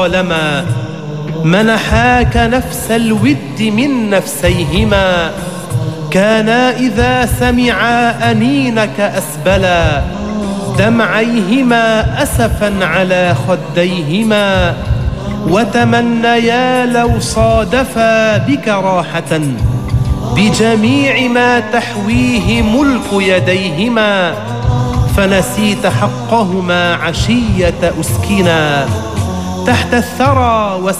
لما منحاك نفس الود من نفسيهما، كانا إذا سمعا أنينك أسبلا دمعيهما أسفا على خديهما، وتمنيا لو صادفا بك راحة بجميع ما تحويه ملك يديهما، فنسيت حقهما عشية أسكنا تحت الثرى